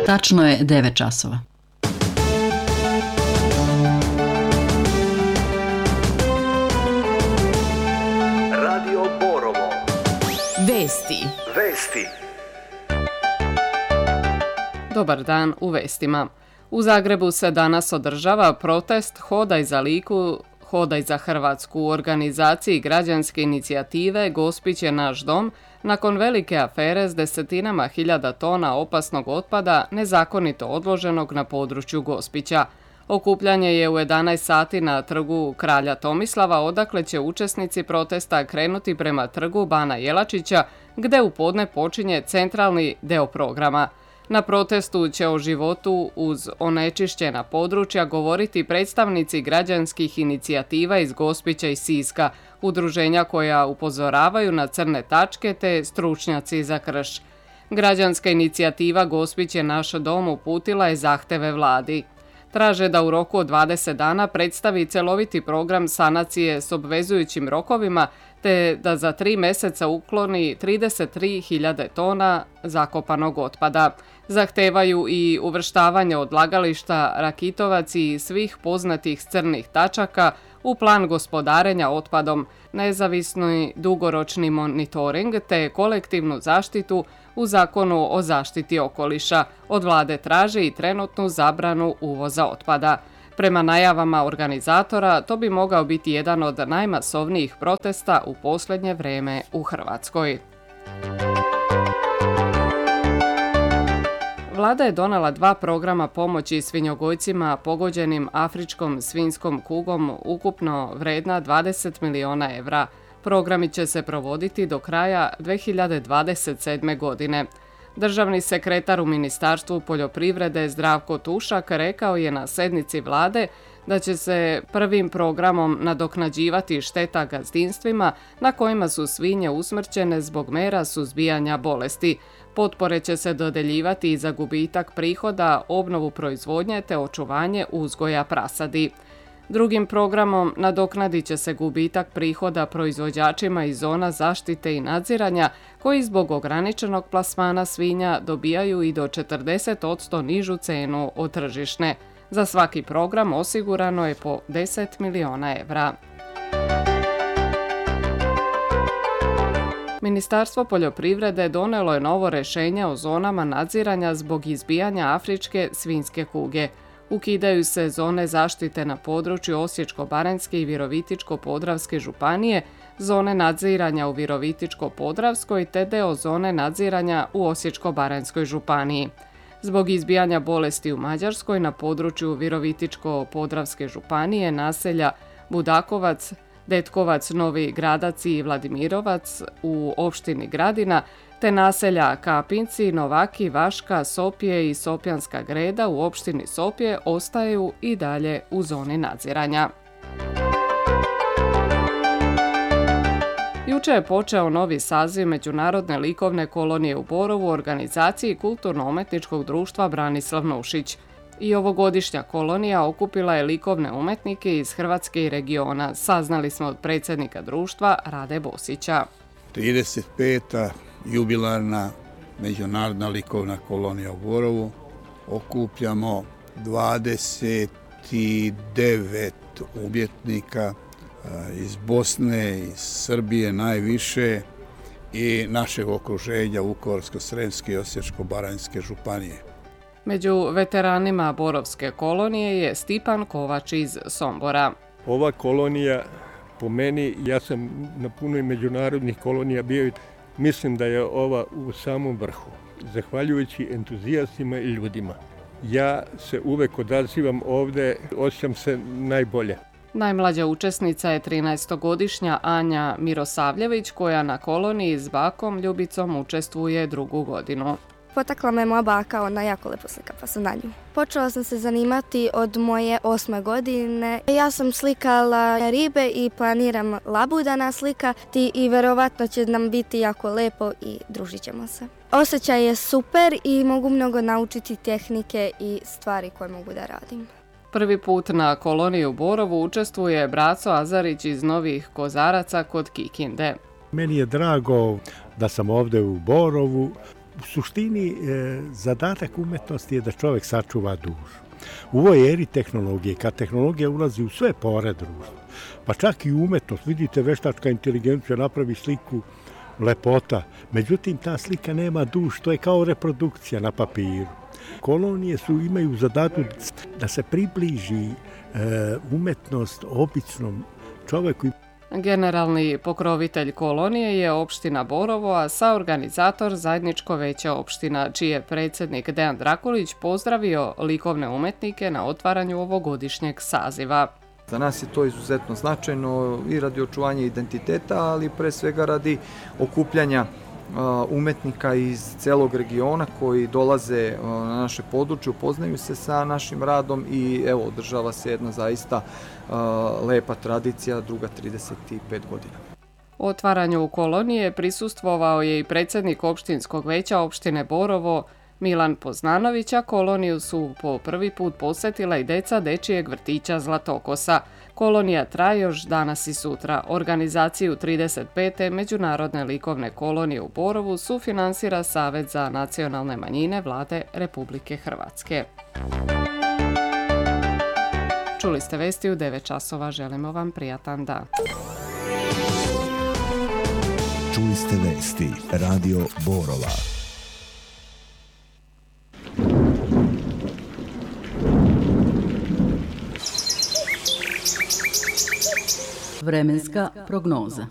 Tačno je 9 časova. Radio Borovo. Vesti. Dobar dan u vestima. U Zagrebu se danas održava protest Hodaj za Liku, Hodaj za Hrvatsku u organizaciji građanske inicijative Gospić je naš dom nakon velike afere s desetinama hiljada tona opasnog otpada nezakonito odloženog na području Gospića. Okupljanje je u 11 sati na trgu Kralja Tomislava, odakle će učesnici protesta krenuti prema trgu Bana Jelačića, gde u podne počinje centralni deo programa. Na protestu će o životu uz onečišćena područja govoriti predstavnici građanskih inicijativa iz Gospića i Siska, udruženja koja upozoravaju na crne tačke te stručnjaci za krš. Građanska inicijativa Gospić je naš dom uputila je zahteve vladi. Traže da u roku od 20 dana predstavi celoviti program sanacije s obvezujućim rokovima te da za 3 mjeseca ukloni 33.000 tona zakopanog otpada. Zahtevaju i uvrštavanje odlagališta Rakitovac i svih poznatih crnih tačaka u plan gospodarenja otpadom, nezavisni dugoročni monitoring te kolektivnu zaštitu u Zakonu o zaštiti okoliša. Od vlade traže i trenutnu zabranu uvoza otpada. Prema najavama organizatora, to bi mogao biti jedan od najmasovnijih protesta u posljednje vrijeme u Hrvatskoj. Vlada je donela 2 programa pomoći svinjogojcima pogođenim afričkom svinjskom kugom, ukupno vredna 20 miliona evra. Programi će se provoditi do kraja 2027. godine. Državni sekretar u Ministarstvu poljoprivrede Zdravko Tušak rekao je na sednici vlade da će se prvim programom nadoknađivati šteta gazdinstvima na kojima su svinje usmrćene zbog mera suzbijanja bolesti. Potpore će se dodeljivati i za gubitak prihoda, obnovu proizvodnje te očuvanje uzgoja prasadi. Drugim programom nadoknadit će se gubitak prihoda proizvođačima iz zona zaštite i nadziranja koji zbog ograničenog plasmana svinja dobijaju i do 40% nižu cenu od tržišne. Za svaki program osigurano je po 10 miliona evra. Ministarstvo poljoprivrede donelo je novo rješenje o zonama nadziranja zbog izbijanja afričke svinjske kuge. Ukidaju se zone zaštite na području Osječko-baranjske i Virovitičko-podravske županije, zone nadziranja u Virovitičko-podravskoj te deo zone nadziranja u Osječko-baranjskoj županiji. Zbog izbijanja bolesti u Mađarskoj na području Virovitičko-podravske županije naselja Budakovac, Detkovac, Novi Gradac i Vladimirovac u opštini Gradina, te naselja Kapinci, Novaki, Vaška, Sopje i Sopjanska Greda u opštini Sopje ostaju i dalje u zoni nadziranja. Juče je počeo novi saziv Međunarodne likovne kolonije u Borovu u organizaciji Kulturno-umetničkog društva Branislav Nušić. I ovogodišnja kolonija okupila je likovne umetnike iz Hrvatske i regiona, saznali smo od predsjednika društva Rade Bosića. 35. jubilarna Međunarodna likovna kolonija u Borovu. Okupljamo 29 umjetnika iz Bosne, iz Srbije najviše i našeg okruženja Vukovarsko-srijemske i Osječko-baranjske županije. Među veteranima Borovske kolonije je Stipan Kovač iz Sombora. Ova kolonija, po meni, ja sam na puno međunarodnih kolonija bio i mislim da je ova u samom vrhu, zahvaljujući entuzijastima i ljudima. Ja se uvek odazivam ovde, osjećam se najbolje. Najmlađa učesnica je 13-godišnja Anja Mirosavljević koja na koloniji s bakom Ljubicom učestvuje 2. godinu. Potakla me moja baka, ona jako lepo slika, pa sam na nju. Počela sam se zanimati od moje 8. godine. Ja sam slikala ribe i planiram labuda naslikati i verovatno će nam biti jako lepo i družit ćemo se. Osjećaj je super i mogu mnogo naučiti tehnike i stvari koje mogu da radim. Prvi put na koloniji u Borovu učestvuje Braco Azarić iz Novih Kozaraca kod Kikinde. Meni je drago da sam ovdje u Borovu. U suštini, zadatak umetnosti je da čovjek sačuva dušu. U ovoj eri tehnologije, kad tehnologija ulazi u sve pore društva, pa čak i u umetnost, vidite, veštačka inteligencija napravi sliku, lepota, međutim ta slika nema duš, to je kao reprodukcija na papiru. Kolonije imaju zadatak da se približi umetnost običnom čovjeku. Generalni pokrovitelj kolonije je opština Borovo, a saorganizator zajedničko veće opština, čiji je predsjednik Dejan Drakulić pozdravio likovne umetnike na otvaranju ovogodišnjeg saziva. Za nas je to izuzetno značajno i radi očuvanja identiteta, ali pre svega radi okupljanja umetnika iz celog regiona koji dolaze na naše područje, upoznaju se sa našim radom i evo, održava se jedna zaista lepa tradicija, druga 35 godina. Otvaranju kolonije prisustvovao je i predsjednik opštinskog veća opštine Borovo, Milan Poznanović, a koloniju su po prvi put posjetila i deca dečijeg vrtića Zlatokosa. Kolonija traje još danas i sutra. Organizaciju 35. Međunarodne likovne kolonije u Borovu sufinansira Savet za nacionalne manjine Vlade Republike Hrvatske. Čuli ste vesti u 9 časova. Želimo vam prijatan dan. Čuli ste vesti Radio Borova. Vremenska prognoza.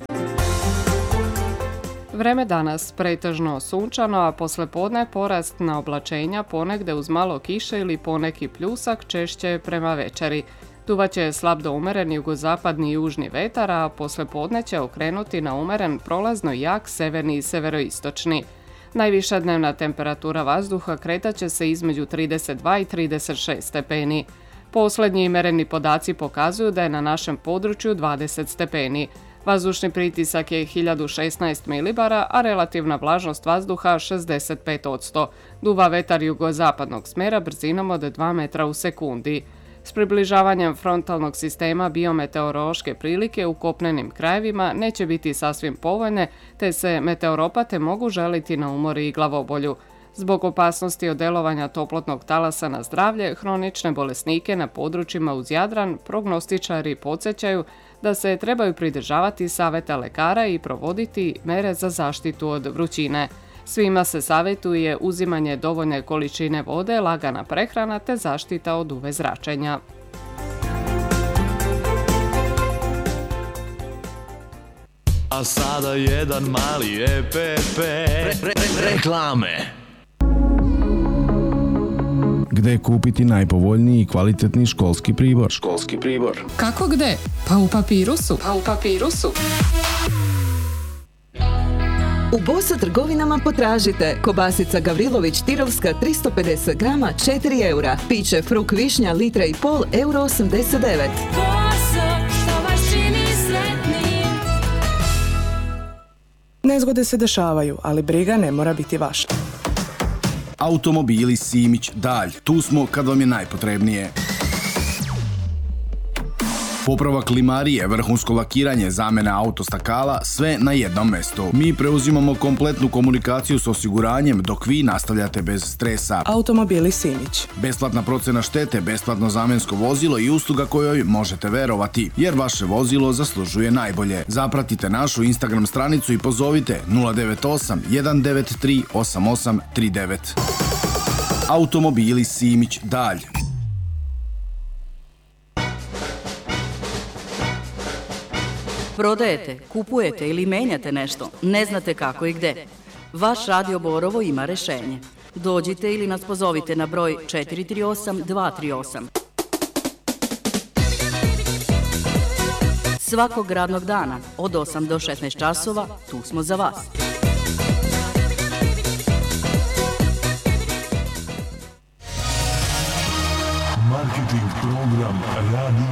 Vreme danas pretežno sunčano, a poslepodne porast na oblačenja ponegde uz malo kiše ili poneki pljusak, češće prema večeri. Duvaće slab do umeren jugozapadni i južni vetar, a poslepodne će okrenuti na umeren prolazno jak severni i severoistočni. Najviša dnevna temperatura vazduha kretaće se između 32 i 36 stepeni. Posljednji mereni podaci pokazuju da je na našem području 20 stepeni. Vazdušni pritisak je 1016 milibara, a relativna vlažnost vazduha 65%. Duva vetar jugozapadnog smjera brzinom od 2 metra u sekundi. S približavanjem frontalnog sistema biometeorološke prilike u kopnenim krajevima neće biti sasvim povoljne, te se meteoropate mogu želiti na umori i glavobolju. Zbog opasnosti od delovanja toplotnog talasa na zdravlje, hronične bolesnike na područjima uz Jadran prognostičari podsjećaju da se trebaju pridržavati savjeta lekara i provoditi mere za zaštitu od vrućine. Svima se savjetuje uzimanje dovoljne količine vode, lagana prehrana te zaštita od UV zračenja. A sada jedan mali EPP. Reklame. Gde kupiti najpovoljniji i kvalitetni školski pribor? Kako gde? Pa u Papirusu. U Bosa trgovinama potražite kobasica Gavrilović Tirovska 350 grama 4 eura, piće Fruk Višnja litra i pol euro 89. Boso, što vas čini sretnim. Nezgode se dešavaju, ali briga ne mora biti vaša. Automobili Simić Dalj. Tu smo kad vam je najpotrebnije. Popravak limarije, vrhunsko lakiranje, zamena autostakala, sve na jednom mestu. Mi preuzimamo kompletnu komunikaciju s osiguranjem dok vi nastavljate bez stresa. Automobili Simić. Besplatna procena štete, besplatno zamensko vozilo i usluga kojoj možete verovati, jer vaše vozilo zaslužuje najbolje. Zapratite našu Instagram stranicu i pozovite 098 193 8839. Automobili Simić Dalj. Prodajete, kupujete ili menjate nešto, ne znate kako i gde. Vaš Radio Borovo ima rešenje. Dođite ili nas pozovite na broj 438 238. Svakog radnog dana od 8 do 16 časova tu smo za vas. Marketing program Radio